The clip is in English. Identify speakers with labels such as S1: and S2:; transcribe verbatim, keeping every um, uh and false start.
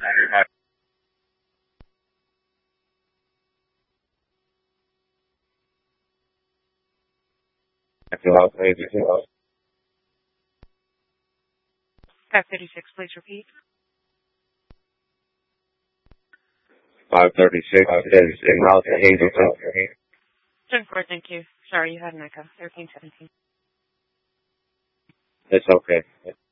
S1: five thirty-six, please repeat.
S2: five thirty-six is in route to Hazleton.
S1: ten four, thank you. Sorry, you had an echo. thirteen seventeen.
S2: It's okay.